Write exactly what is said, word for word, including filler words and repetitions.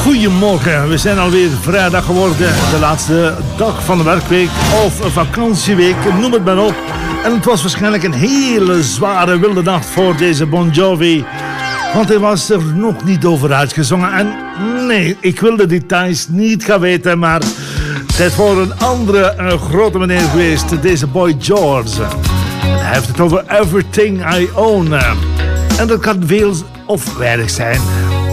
Goedemorgen, we zijn alweer vrijdag geworden. De laatste dag van de werkweek of een vakantieweek, noem het maar op. En het was waarschijnlijk een hele zware wilde nacht voor deze Bon Jovi. Want hij was er nog niet over uitgezongen. En nee, ik wil de details niet gaan weten, maar het is voor een andere een grote meneer geweest, deze Boy George. En hij heeft het over Everything I Own. En dat kan veel of weinig zijn.